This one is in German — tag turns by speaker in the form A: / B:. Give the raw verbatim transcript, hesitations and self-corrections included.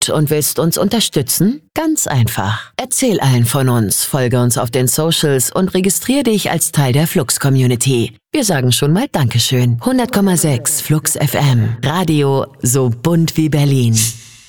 A: Und willst uns unterstützen? Ganz einfach. Erzähl allen von uns, folge uns auf den Socials und registriere dich als Teil der Flux-Community. Wir sagen schon mal Dankeschön. hundert Komma sechs Flux F M. Radio so bunt wie Berlin.